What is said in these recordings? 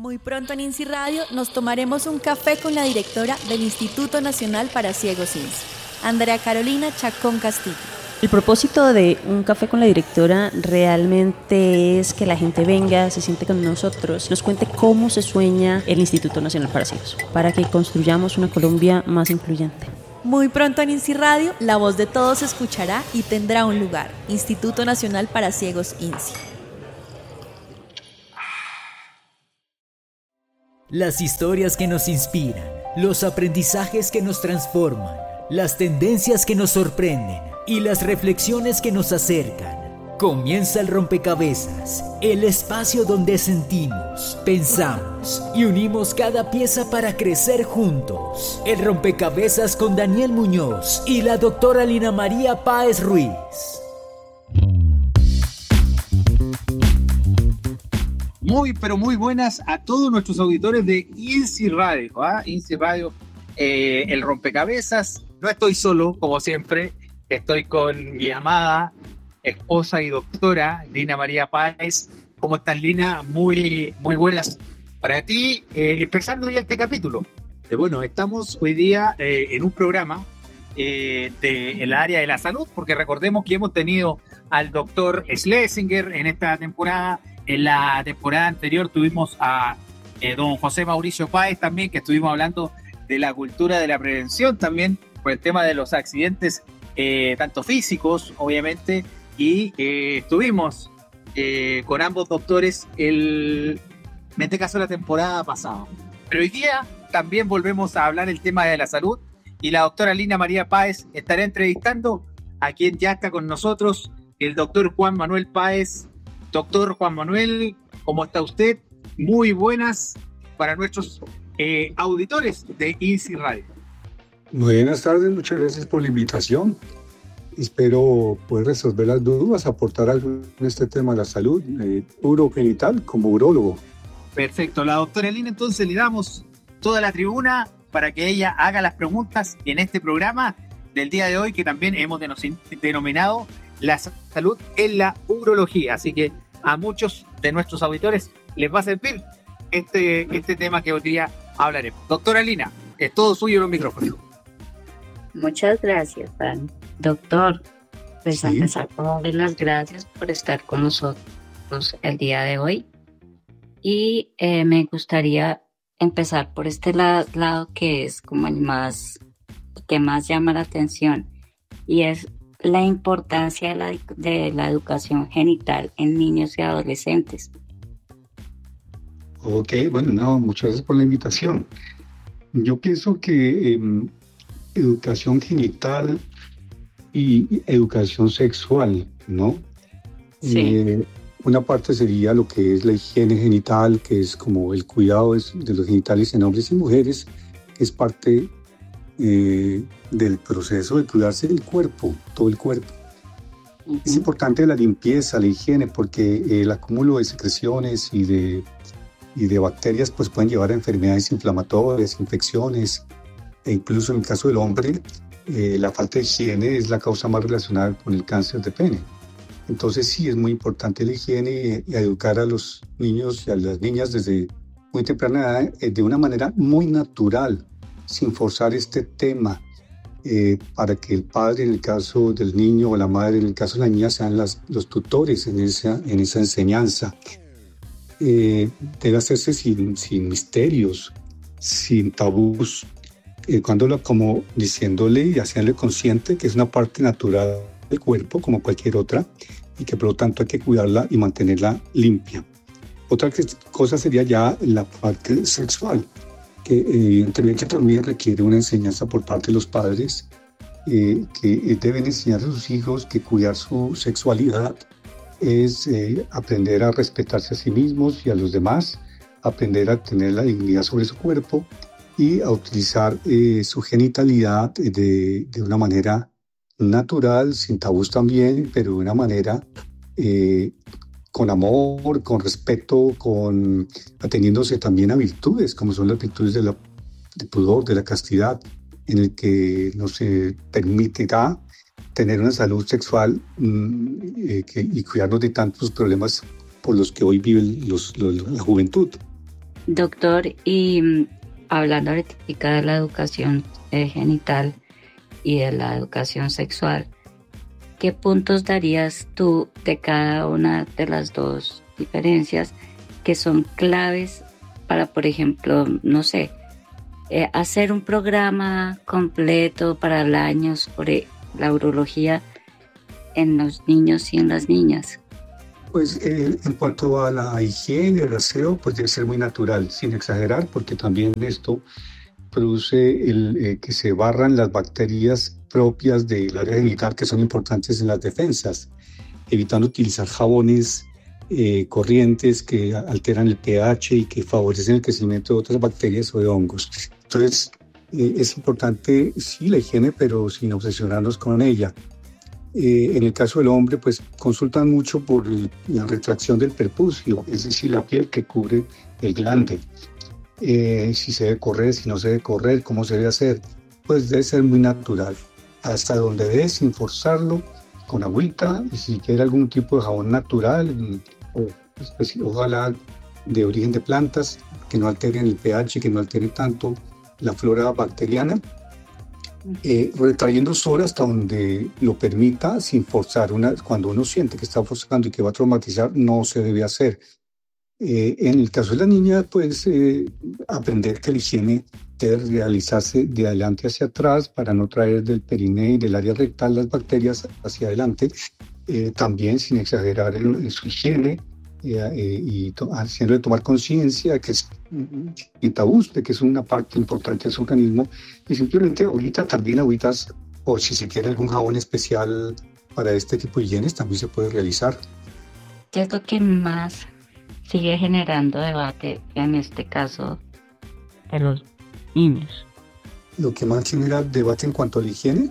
Muy pronto en INSI Radio nos tomaremos un café con la directora del Instituto Nacional para Ciegos INSI, Andrea Carolina Chacón Castillo. El propósito de un café con la directora realmente es que la gente venga, se siente con nosotros, nos cuente cómo se sueña el Instituto Nacional para Ciegos, para que construyamos una Colombia más incluyente. Muy pronto en INSI Radio, la voz de todos se escuchará y tendrá un lugar. Instituto Nacional para Ciegos INSI. Las historias que nos inspiran, los aprendizajes que nos transforman, las tendencias que nos sorprenden y las reflexiones que nos acercan. Comienza el rompecabezas, el espacio donde sentimos, pensamos y unimos cada pieza para crecer juntos. El rompecabezas con Daniel Muñoz y la doctora Lina María Páez Ruiz. Pero muy buenas a todos nuestros auditores de INSI Radio, INSI Radio, el rompecabezas. No estoy solo, como siempre, estoy con mi amada esposa y doctora Lina María Páez. ¿Cómo estás, Lina? Muy buenas para ti. Empezando ya este capítulo. Bueno, estamos hoy día en un programa del área de la salud, porque recordemos que hemos tenido al doctor Schlesinger en esta temporada. En la temporada anterior tuvimos a don José Mauricio Páez también, que estuvimos hablando de la cultura de la prevención también, por el tema de los accidentes, tanto físicos, obviamente, y estuvimos con ambos doctores en este caso la temporada pasada. Pero hoy día también volvemos a hablar el tema de la salud y la doctora Lina María Páez estará entrevistando a quien ya está con nosotros, el doctor Juan Manuel Páez. Doctor Juan Manuel, ¿cómo está usted? Muy buenas para nuestros auditores de INSI Radio. Buenas tardes, muchas gracias por la invitación. Espero poder resolver las dudas, aportar algo en este tema de la salud urogenital como urólogo. Perfecto, la doctora Lina, entonces le damos toda la tribuna para que ella haga las preguntas en este programa del día de hoy, que también hemos denominado la salud en la urología. Así que a muchos de nuestros auditores les va a servir este tema que hoy día hablaremos. Doctora Lina, es todo suyo los micrófonos. Muchas gracias, Dan. Doctor, pues a empezar por darle las gracias por estar con nosotros el día de hoy. Y me gustaría empezar por este lado que es como el que más llama la atención, y es la importancia de la educación genital en niños y adolescentes. Ok, bueno, muchas gracias por la invitación. Yo pienso que educación genital y educación sexual, ¿no? Sí. Una parte sería lo que es la higiene genital, que es como el cuidado de los genitales en hombres y mujeres, que es parte del proceso de cuidarse del cuerpo, todo el cuerpo. Uh-huh. Es importante la limpieza, la higiene, porque el acúmulo de secreciones y de bacterias pues pueden llevar a enfermedades inflamatorias, infecciones, e incluso en el caso del hombre, la falta de higiene es la causa más relacionada con el cáncer de pene. Entonces sí, es muy importante la higiene y educar a los niños y a las niñas desde muy temprana edad de una manera muy natural, sin forzar este tema, para que el padre, en el caso del niño, o la madre, en el caso de la niña, sean los tutores en esa enseñanza. Debe hacerse sin misterios, sin tabús, como diciéndole y haciéndole consciente que es una parte natural del cuerpo como cualquier otra y que por lo tanto hay que cuidarla y mantenerla limpia. Otra cosa sería ya la parte sexual, que evidentemente también requiere una enseñanza por parte de los padres, que deben enseñar a sus hijos que cuidar su sexualidad es aprender a respetarse a sí mismos y a los demás, aprender a tener la dignidad sobre su cuerpo y a utilizar su genitalidad de una manera natural, sin tabús también, pero de una manera con amor, con respeto, ateniéndose también a virtudes, como son las virtudes del pudor, de la castidad, en el que nos permitirá tener una salud sexual y cuidarnos de tantos problemas por los que hoy vive la juventud. Doctor, y hablando ahorita de la educación genital y de la educación sexual, ¿qué puntos darías tú de cada una de las dos diferencias que son claves para, por ejemplo, no sé, hacer un programa completo para el año sobre la urología en los niños y en las niñas? Pues en cuanto a la higiene, el aseo, pues debe ser muy natural, sin exagerar, porque también esto produce que se barran las bacterias propias del área genital que son importantes en las defensas, evitando utilizar jabones corrientes que alteran el pH y que favorecen el crecimiento de otras bacterias o de hongos. Entonces, es importante, sí, la higiene, pero sin obsesionarnos con ella. En el caso del hombre, pues consultan mucho por la retracción del prepucio, es decir, la piel que cubre el glande. Si se debe correr, si no se debe correr, cómo se debe hacer, pues debe ser muy natural, hasta donde debe, sin forzarlo, con agüita, y si quiere algún tipo de jabón natural, ojalá de origen de plantas, que no alteren el pH, que no alteren tanto la flora bacteriana, retrayendo solo hasta donde lo permita, sin forzar. Cuando uno siente que está forzando y que va a traumatizar, no se debe hacer. En el caso de la niña, pues aprender que la higiene debe realizarse de adelante hacia atrás para no traer del periné y del área rectal las bacterias hacia adelante, también sin exagerar en su higiene, y haciéndole tomar conciencia que es y tabús, de que es una parte importante de su organismo, y simplemente ahorita también agüitas, o si se quiere algún jabón especial para este tipo de higienes, también se puede realizar. ¿Qué es lo que más sigue generando debate en este caso de los niños? ¿Lo que más genera debate en cuanto a la higiene?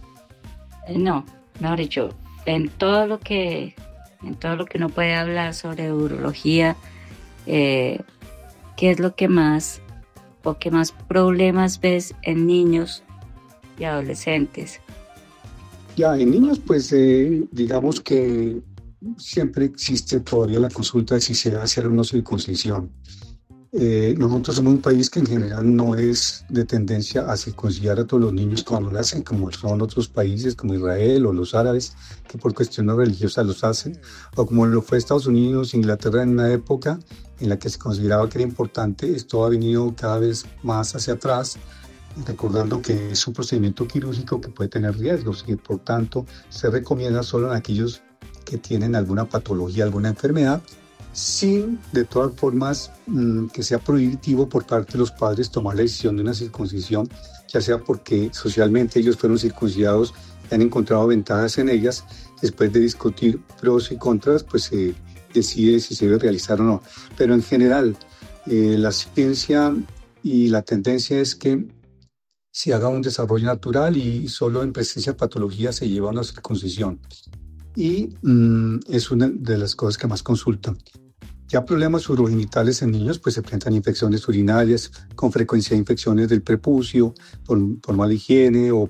No, mejor dicho, en todo lo que uno puede hablar sobre urología, ¿qué es lo que más o qué más problemas ves en niños y adolescentes? Ya, en niños, pues digamos que siempre existe todavía la consulta de si se debe hacer una circuncisión. Nosotros somos un país que en general no es de tendencia a circuncidar a todos los niños cuando nacen, como son otros países como Israel o los árabes, que por cuestiones religiosas los hacen, o como lo fue Estados Unidos, Inglaterra en una época en la que se consideraba que era importante. Esto ha venido cada vez más hacia atrás, recordando que es un procedimiento quirúrgico que puede tener riesgos y por tanto se recomienda solo en aquellos que tienen alguna patología, alguna enfermedad, sin de todas formas que sea prohibitivo por parte de los padres tomar la decisión de una circuncisión, ya sea porque socialmente ellos fueron circuncidados y han encontrado ventajas en ellas. Después de discutir pros y contras, pues se decide si se debe realizar o no. Pero en general, la ciencia y la tendencia es que se haga un desarrollo natural y solo en presencia de patología se lleva a una circuncisión. Y es una de las cosas que más consultan. Ya problemas urogenitales en niños, pues se presentan infecciones urinarias, con frecuencia infecciones del prepucio, por mala higiene o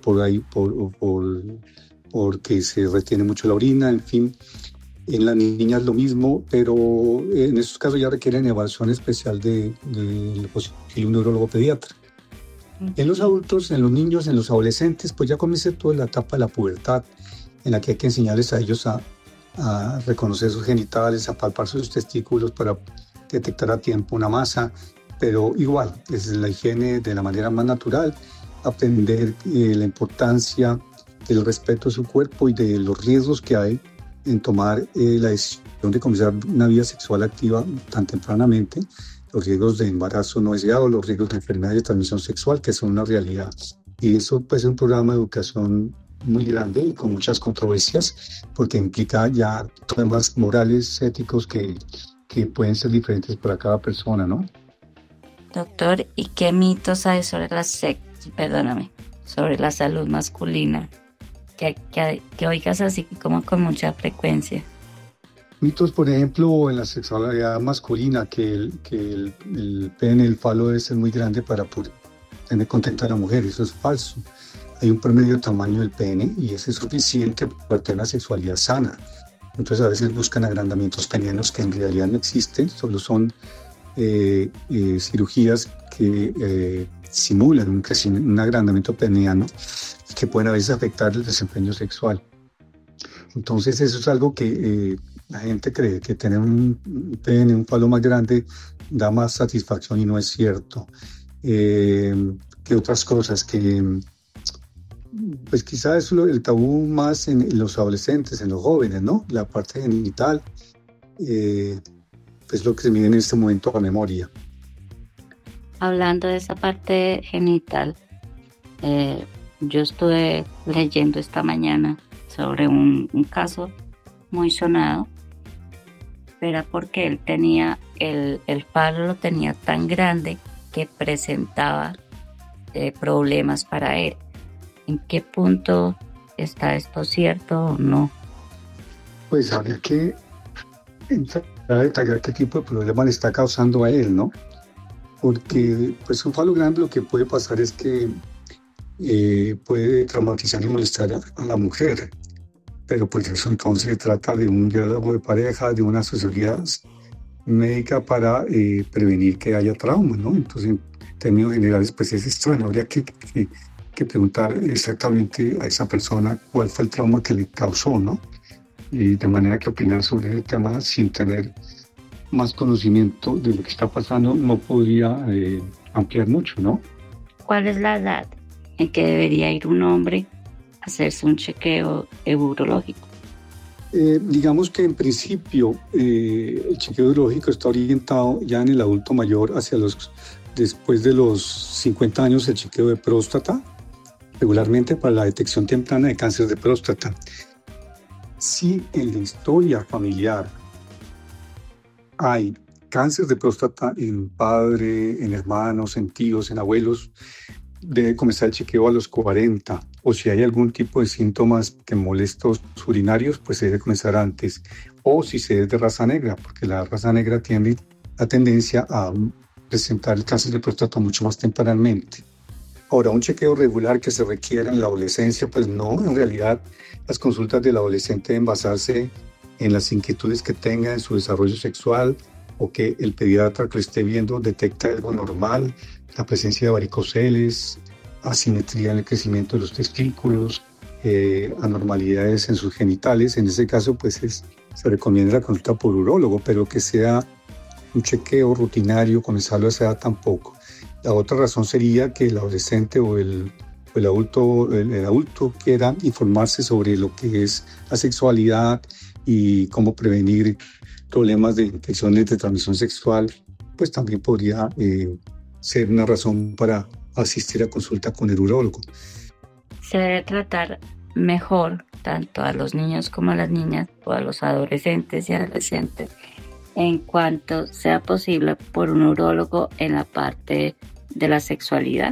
porque se retiene mucho la orina, en fin. En las niñas lo mismo, pero en estos casos ya requieren evaluación especial de un neurólogo pediatra. En los adultos, en los niños, en los adolescentes, pues ya comienza toda la etapa de la pubertad, en la que hay que enseñarles a ellos a reconocer sus genitales, a palpar sus testículos para detectar a tiempo una masa, pero igual, es la higiene de la manera más natural, aprender la importancia del respeto de su cuerpo y de los riesgos que hay en tomar la decisión de comenzar una vida sexual activa tan tempranamente, los riesgos de embarazo no deseado, los riesgos de enfermedades de transmisión sexual, que son una realidad. Y eso pues, es un programa de educación muy grande y con muchas controversias, porque implica ya temas morales, éticos que pueden ser diferentes para cada persona, ¿no? Doctor, ¿y qué mitos hay sobre sobre la salud masculina? Que oigas así como con mucha frecuencia. Mitos, por ejemplo, en la sexualidad masculina, que el pene, el falo debe ser muy grande para poder tener contenta a la mujer. Eso es falso. Hay un promedio tamaño del pene y ese es suficiente para tener una sexualidad sana. Entonces a veces buscan agrandamientos penianos que en realidad no existen, solo son cirugías que simulan un agrandamiento peniano que pueden a veces afectar el desempeño sexual. Entonces eso es algo que la gente cree que tener un pene, un falo más grande da más satisfacción y no es cierto. Que otras cosas que pues quizás es el tabú más en los adolescentes, en los jóvenes, ¿no? La parte genital, pues lo que se mide en este momento a memoria. Hablando de esa parte genital, yo estuve leyendo esta mañana sobre un caso muy sonado, era porque él tenía, el falo lo tenía tan grande que presentaba problemas para él. ¿En qué punto está esto cierto o no? Pues habría que entrar a detallar qué tipo de problema le está causando a él, ¿no? Porque pues un falo grande lo que puede pasar es que puede traumatizar y molestar a la mujer, pero pues eso entonces se trata de un diálogo de pareja, de una asesoría médica para prevenir que haya trauma, ¿no? Entonces en términos generales pues es extraño, habría que preguntar exactamente a esa persona cuál fue el trauma que le causó, ¿no? Y de manera que opinar sobre el tema sin tener más conocimiento de lo que está pasando no podría ampliar mucho, ¿no? ¿Cuál es la edad en que debería ir un hombre a hacerse un chequeo urológico? Digamos que en principio el chequeo urológico está orientado ya en el adulto mayor después de los 50 años, el chequeo de próstata, regularmente para la detección temprana de cáncer de próstata. Si en la historia familiar hay cáncer de próstata en padre, en hermanos, en tíos, en abuelos, debe comenzar el chequeo a los 40. O si hay algún tipo de síntomas que molestos urinarios, pues se debe comenzar antes. O si se es de raza negra, porque la raza negra tiene la tendencia a presentar el cáncer de próstata mucho más tempranamente. Ahora, un chequeo regular que se requiera en la adolescencia, pues no, en realidad las consultas del adolescente deben basarse en las inquietudes que tenga en su desarrollo sexual o que el pediatra que lo esté viendo detecta algo normal, la presencia de varicoceles, asimetría en el crecimiento de los testículos, anormalidades en sus genitales. En ese caso, pues se recomienda la consulta por urólogo, pero que sea un chequeo rutinario, comenzarlo a esa edad tampoco. La otra razón sería que el adolescente o el adulto quiera informarse sobre lo que es la sexualidad y cómo prevenir problemas de infecciones de transmisión sexual, pues también podría ser una razón para asistir a consulta con el urólogo. Se debe tratar mejor tanto a los niños como a las niñas o a los adolescentes y adolescentes en cuanto sea posible por un urólogo en la parte de la sexualidad.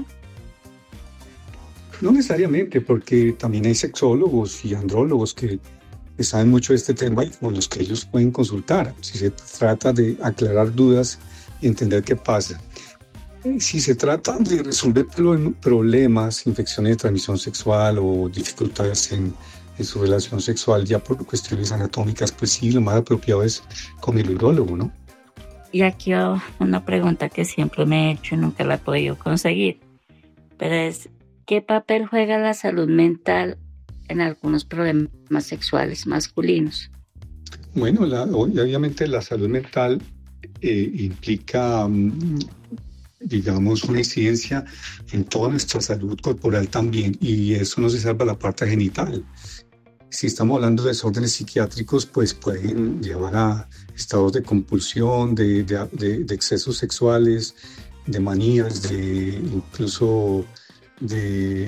No necesariamente, porque también hay sexólogos y andrólogos que saben mucho de este tema y con los que ellos pueden consultar si se trata de aclarar dudas y entender qué pasa. Si se trata de resolver problemas, infecciones de transmisión sexual o dificultades en su relación sexual ya por cuestiones anatómicas, pues sí, lo más apropiado es con el urólogo, ¿no? Y aquí una pregunta que siempre me he hecho y nunca la he podido conseguir, pero es, ¿qué papel juega la salud mental en algunos problemas sexuales masculinos? Bueno, obviamente la salud mental implica, digamos, una incidencia en toda nuestra salud corporal también, y eso no se salva la parte genital. Si estamos hablando de desórdenes psiquiátricos, pues pueden llevar a estados de compulsión, de excesos sexuales, de manías, incluso de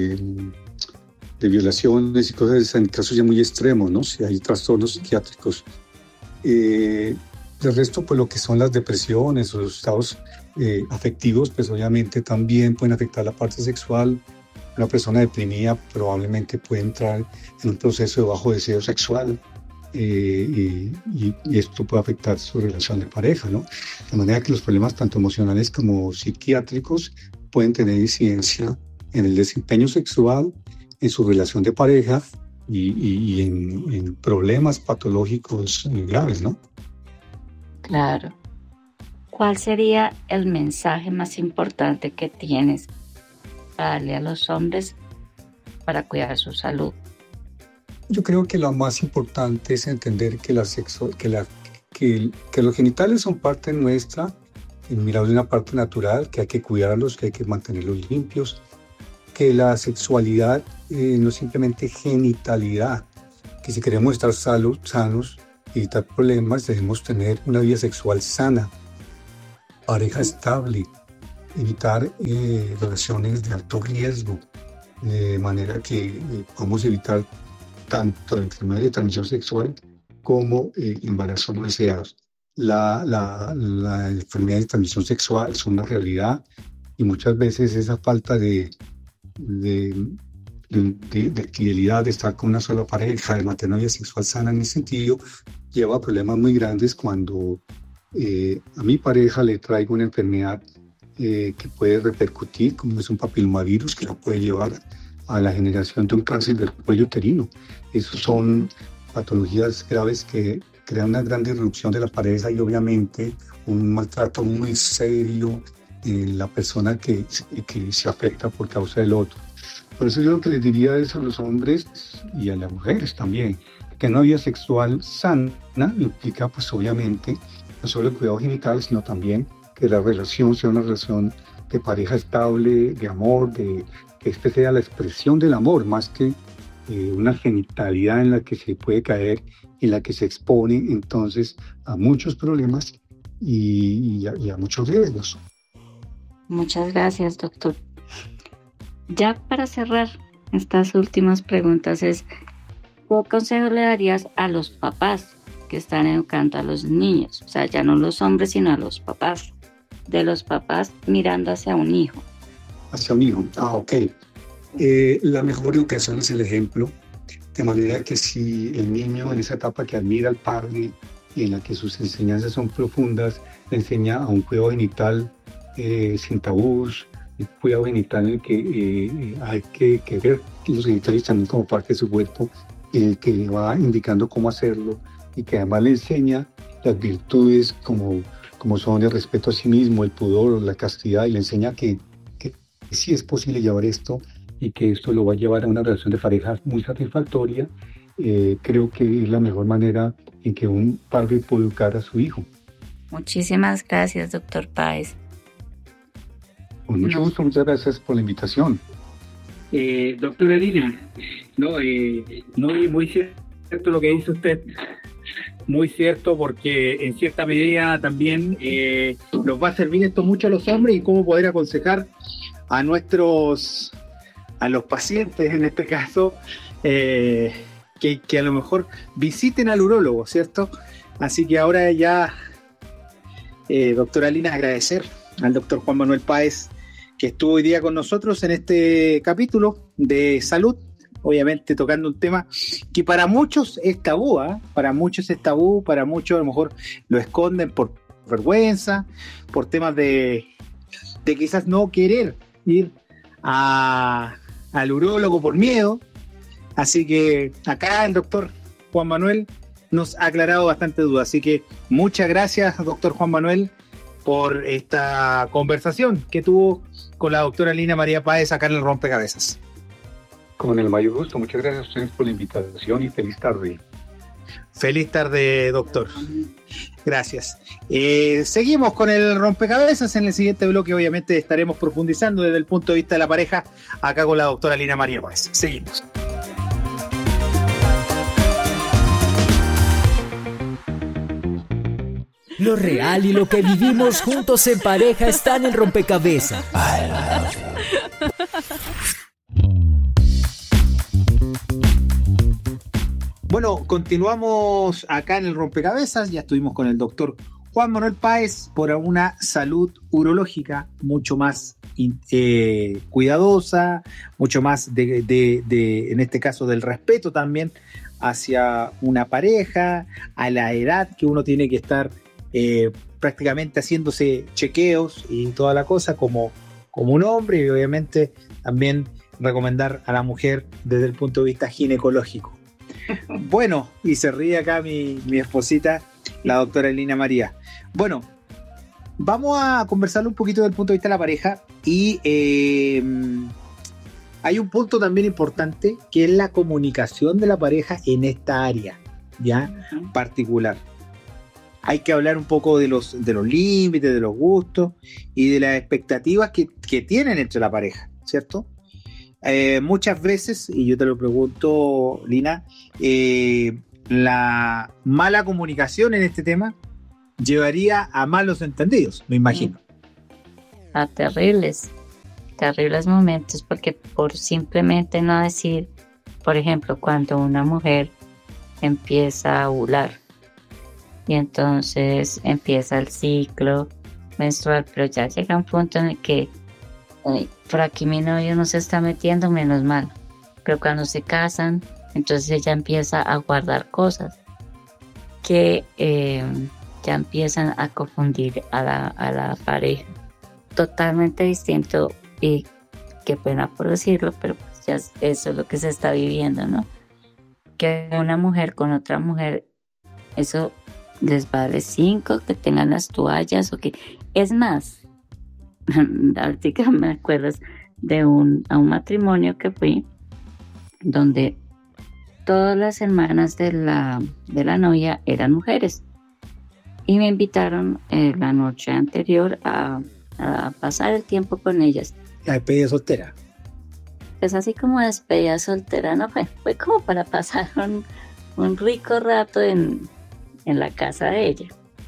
violaciones y cosas en casos ya muy extremos, ¿no? Si hay trastornos psiquiátricos. De resto, pues lo que son las depresiones o los estados afectivos, pues obviamente también pueden afectar la parte sexual. Una persona deprimida probablemente puede entrar en un proceso de bajo deseo sexual y esto puede afectar su relación de pareja, ¿no? De manera que los problemas tanto emocionales como psiquiátricos pueden tener incidencia en el desempeño sexual, en su relación de pareja y en problemas patológicos graves, ¿no? Claro. ¿cuál sería el mensaje más importante que tienes para darle a los hombres para cuidar su salud? Yo creo que lo más importante es entender que que los genitales son parte nuestra, mirados de una parte natural, que hay que cuidarlos, que hay que mantenerlos limpios, que la sexualidad no es simplemente genitalidad, que si queremos estar sanos y evitar problemas, debemos tener una vida sexual sana, pareja estable, evitar relaciones de alto riesgo, de manera que podamos evitar tanto la enfermedad de transmisión sexual como embarazos no deseados. La enfermedad de transmisión sexual es una realidad y muchas veces esa falta de fidelidad, de estar con una sola pareja, de mantener una vida sexual sana en ese sentido, lleva a problemas muy grandes cuando a mi pareja le traigo una enfermedad que puede repercutir, como es un papilomavirus, que lo puede llevar a la generación de un cáncer del cuello uterino. Esas son patologías graves que crean una gran disrupción de la pareja y obviamente un maltrato muy serio en la persona que se afecta por causa del otro. Por eso yo lo que les diría es a los hombres y a las mujeres también, que una vida sexual sana implica pues obviamente no solo el cuidado genital, sino también que la relación sea una relación de pareja estable, de amor, que este sea la expresión del amor, más que una genitalidad en la que se puede caer, en la que se expone entonces a muchos problemas y a muchos riesgos. Muchas gracias, doctor. Ya para cerrar estas últimas preguntas ¿qué consejo le darías a los papás que están educando a los niños? O sea, ya no los hombres, sino a los papás. De los papás mirando hacia un hijo. Hacia un hijo, ok. La mejor educación es el ejemplo, de manera que si el niño en esa etapa que admira al padre y en la que sus enseñanzas son profundas, le enseña a un cuidado genital sin tabús, un cuidado genital en el que hay que ver los genitales también como parte de su cuerpo, que le va indicando cómo hacerlo y que además le enseña las virtudes como son el respeto a sí mismo, el pudor, la castidad, y le enseña que sí es posible llevar esto y que esto lo va a llevar a una relación de pareja muy satisfactoria. Creo que es la mejor manera en que un padre puede educar a su hijo. Muchísimas gracias, doctor Páez. Con mucho gusto, muchas gracias por la invitación. Doctora Lina, muy cierto lo que dice usted. Muy cierto, porque en cierta medida también nos va a servir esto mucho a los hombres y cómo poder aconsejar a los pacientes, en este caso, que a lo mejor visiten al urólogo, ¿cierto? Así que ahora ya, doctora Lina, agradecer al doctor Juan Manuel Páez que estuvo hoy día con nosotros en este capítulo de salud, obviamente tocando un tema que para muchos es tabú, para muchos es tabú, para muchos a lo mejor lo esconden por vergüenza, por temas de quizás no querer ir al urólogo por miedo. Así que acá el doctor Juan Manuel nos ha aclarado bastante dudas. Así que muchas gracias, doctor Juan Manuel, por esta conversación que tuvo con la doctora Lina María Páez acá en el Rompecabezas. Con el mayor gusto, muchas gracias a ustedes por la invitación y feliz tarde. Feliz tarde, doctor. Gracias. Seguimos con el Rompecabezas. En el siguiente bloque obviamente estaremos profundizando desde el punto de vista de la pareja acá con la doctora Lina María Páez. Seguimos. Lo real y lo que vivimos juntos en pareja está en el Rompecabezas. Bueno, continuamos acá en el Rompecabezas. Ya estuvimos con el doctor Juan Manuel Páez por una salud urológica mucho más cuidadosa, mucho más en este caso del respeto también hacia una pareja, a la edad que uno tiene que estar prácticamente haciéndose chequeos y toda la cosa como un hombre, y obviamente también recomendar a la mujer desde el punto de vista ginecológico. Bueno, y se ríe acá mi esposita, la doctora Lina María. Bueno, Vamos a conversarlo un poquito desde el punto de vista de la pareja y hay un punto también importante que es la comunicación de la pareja en esta área, ya particular. Hay que hablar un poco de los límites, de los gustos y de las expectativas que tienen entre la pareja, ¿cierto? Muchas veces, y yo te lo pregunto, Lina, la mala comunicación en este tema llevaría a malos entendidos, me imagino. A terribles momentos, porque por simplemente no decir, por ejemplo, cuando una mujer empieza a ovular y entonces empieza el ciclo menstrual, pero ya llega un punto en el que por aquí mi novio no se está metiendo, menos mal, pero cuando se casan, entonces ella empieza a guardar cosas que ya empiezan a confundir a la pareja. Totalmente distinto, y qué pena por decirlo, pero pues ya eso es lo que se está viviendo, ¿no? Que una mujer con otra mujer, eso les vale 5, que tengan las toallas o que... Es más, ahorita me acuerdas de a un matrimonio que fui, donde todas las hermanas de la novia eran mujeres. Y me invitaron la noche anterior a pasar el tiempo con ellas. La despedida soltera. Pues así como despedida soltera, no fue como para pasar un rico rato en la casa de ella.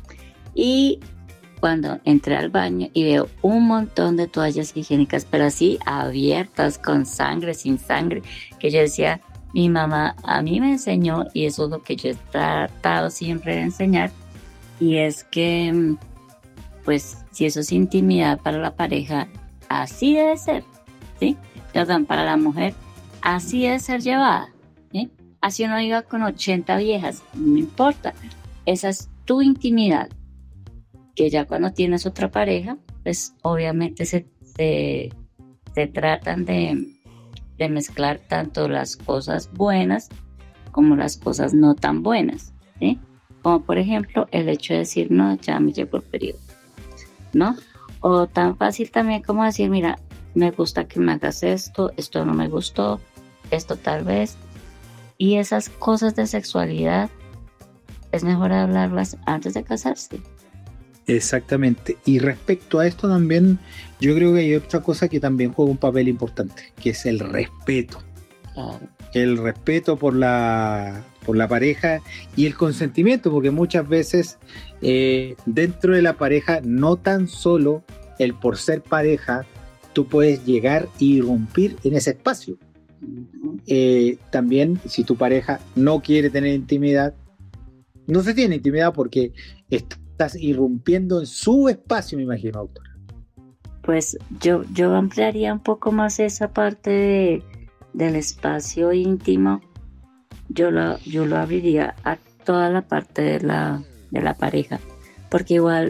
Y cuando entré al baño y veo un montón de toallas higiénicas, pero así abiertas, con sangre, sin sangre, que yo decía, mi mamá a mí me enseñó, y eso es lo que yo he tratado siempre de enseñar, y es que, pues, si eso es intimidad para la pareja, así debe ser, ¿sí? Perdón, para la mujer, así debe ser llevada, ¿sí? Así uno iba con 80 viejas, no importa, esa es tu intimidad, que ya cuando tienes otra pareja, pues, obviamente se tratan de mezclar tanto las cosas buenas como las cosas no tan buenas, ¿sí? Como por ejemplo el hecho de decir, no, ya me llegó el periodo, ¿no? O tan fácil también como decir, mira, me gusta que me hagas esto no me gustó, esto tal vez. Y esas cosas de sexualidad es mejor hablarlas antes de casarse. Exactamente. Y respecto a esto también, yo creo que hay otra cosa que también juega un papel importante, que es el respeto. Claro. El respeto por la pareja y el consentimiento, porque muchas veces dentro de la pareja, no tan solo el por ser pareja, tú puedes llegar e irrumpir en ese espacio. También si tu pareja no quiere tener intimidad, no se tiene intimidad porque estás irrumpiendo en su espacio, me imagino, doctora. Pues yo ampliaría un poco más esa parte del espacio íntimo. Yo lo abriría a toda la parte de la pareja, porque igual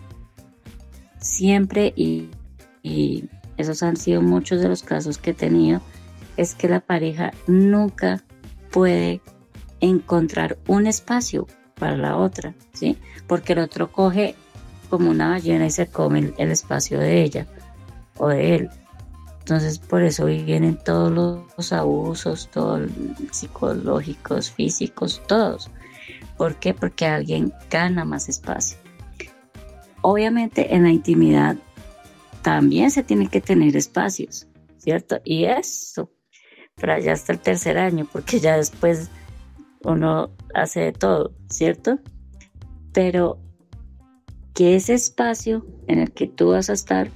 siempre, y esos han sido muchos de los casos que he tenido, es que la pareja nunca puede encontrar un espacio para la otra, ¿sí? Porque el otro coge como una ballena y se come el espacio de ella o de él. Entonces por eso vienen todos los abusos, todos psicológicos, físicos, todos. ¿Por qué? Porque alguien gana más espacio. Obviamente en la intimidad también se tiene que tener espacios, ¿cierto? Y eso, pero ya hasta el tercer año, porque ya después uno hace de todo, ¿cierto? Pero que ese espacio en el que tú vas a estar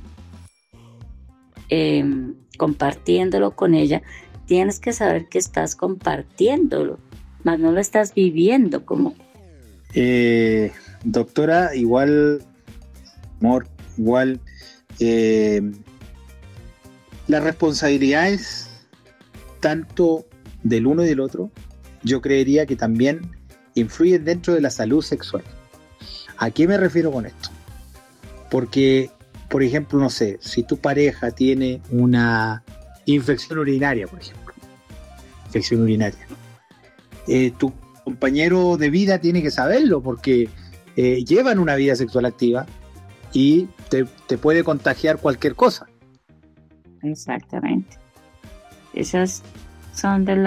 compartiéndolo con ella, tienes que saber que estás compartiéndolo, más no lo estás viviendo como... Doctora, igual, amor, igual, las responsabilidades tanto del uno y del otro, yo creería que también influyen dentro de la salud sexual. ¿A qué me refiero con esto? Porque, por ejemplo, no sé, si tu pareja tiene una infección urinaria, por ejemplo, tu compañero de vida tiene que saberlo porque llevan una vida sexual activa y te puede contagiar cualquier cosa. Exactamente. Esas son de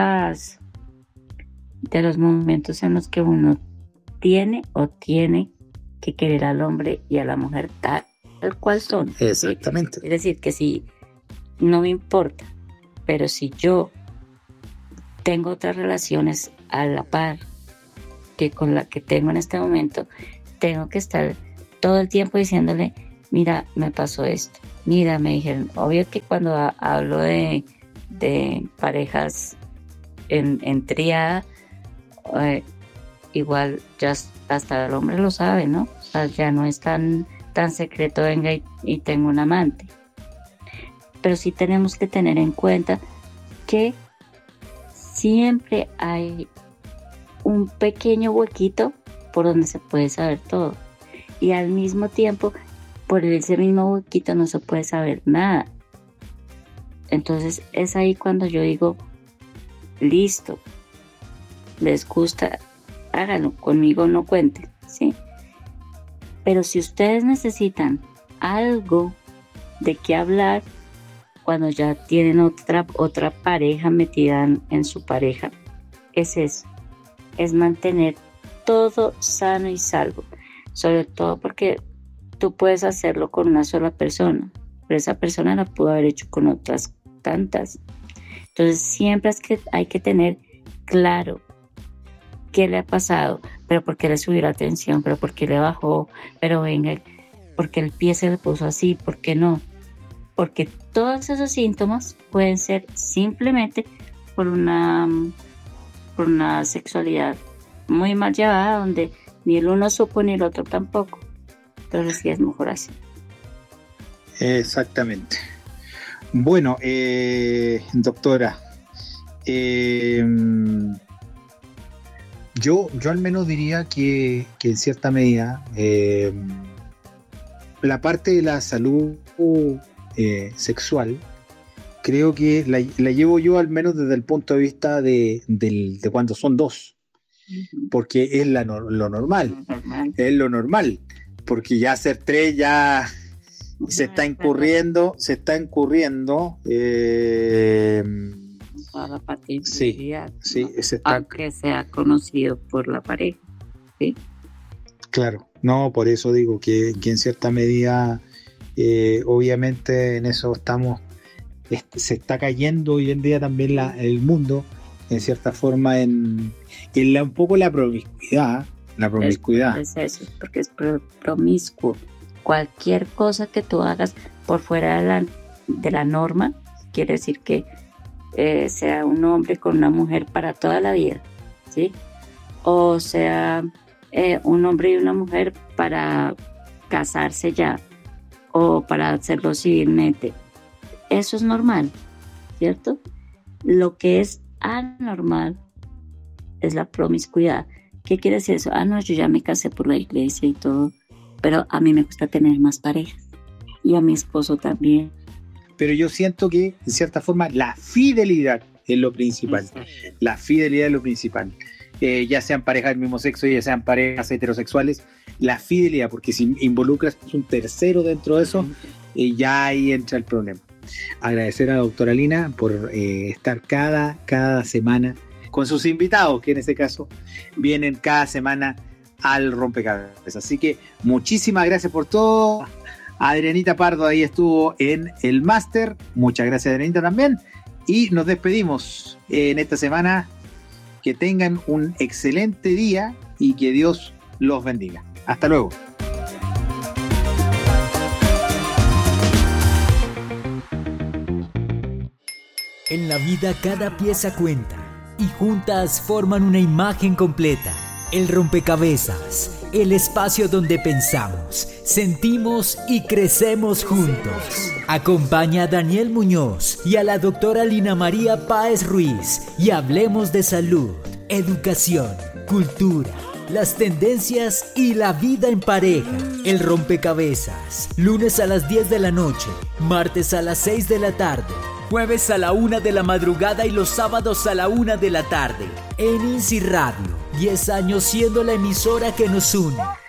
los momentos en los que uno tiene que querer al hombre y a la mujer tal cual son. Exactamente. Es decir, que si no me importa, pero si yo tengo otras relaciones a la par que con la que tengo en este momento, tengo que estar todo el tiempo diciéndole, mira, me pasó esto, mira, me dijeron. Obvio que cuando hablo de parejas en tríada, igual ya hasta el hombre lo sabe, ¿no? O sea, ya no es tan secreto, venga y tengo un amante. Pero sí tenemos que tener en cuenta que siempre hay un pequeño huequito por donde se puede saber todo. Y al mismo tiempo, por ese mismo huequito no se puede saber nada. Entonces es ahí cuando yo digo, listo, les gusta, háganlo, conmigo no cuenten, ¿sí? Pero si ustedes necesitan algo de qué hablar, cuando ya tienen otra pareja metida en su pareja, es eso, es mantener todo sano y salvo, sobre todo porque tú puedes hacerlo con una sola persona, pero esa persona la pudo haber hecho con otras tantas. Entonces siempre hay que tener claro qué le ha pasado, pero por qué le subió la tensión, pero por qué le bajó, pero venga, porque el pie se le puso así, ¿por qué no? Porque todos esos síntomas pueden ser simplemente por una sexualidad muy mal llevada, donde ni el uno supo ni el otro tampoco. Entonces sí es mejor así. Exactamente. Bueno, doctora, yo al menos diría que en cierta medida la parte de la salud sexual creo que la llevo yo al menos desde el punto de vista de cuando son dos, porque es lo normal, es lo normal, porque ya hacer tres ya se está incurriendo a la parte sí, aunque sea conocido por la pareja, ¿sí? Claro, no, por eso digo que en cierta medida obviamente en eso estamos, se está cayendo hoy en día también el mundo en cierta forma en un poco la promiscuidad. Es eso, porque es promiscuo. Cualquier cosa que tú hagas por fuera de la norma quiere decir que sea un hombre con una mujer para toda la vida, ¿sí? O sea, un hombre y una mujer para casarse ya, o para hacerlo civilmente. Eso es normal, ¿cierto? Lo que es anormal es la promiscuidad. ¿Qué quiere decir eso? No, yo ya me casé por la iglesia y todo, pero a mí me gusta tener más parejas, y a mi esposo también. Pero yo siento que, en cierta forma, la fidelidad es lo principal. La fidelidad es lo principal. Ya sean parejas del mismo sexo, ya sean parejas heterosexuales, la fidelidad, porque si involucras un tercero dentro de eso, ya ahí entra el problema. Agradecer a la doctora Lina por estar cada semana con sus invitados, que en este caso vienen cada semana al rompecabezas. Así que muchísimas gracias por todo. Adrianita Pardo ahí estuvo en el máster. Muchas gracias, Adrianita, también. Y nos despedimos en esta semana. Que tengan un excelente día y que Dios los bendiga. Hasta luego. En la vida cada pieza cuenta y juntas forman una imagen completa. El rompecabezas, el espacio donde pensamos, sentimos y crecemos juntos. Acompaña a Daniel Muñoz y a la doctora Lina María Páez Ruiz y hablemos de salud, educación, cultura, las tendencias y la vida en pareja. El rompecabezas, lunes a las 10 de la noche, martes a las 6 de la tarde, jueves a la 1 de la madrugada y los sábados a la 1 de la tarde. En INSI Radio, 10 años siendo la emisora que nos une.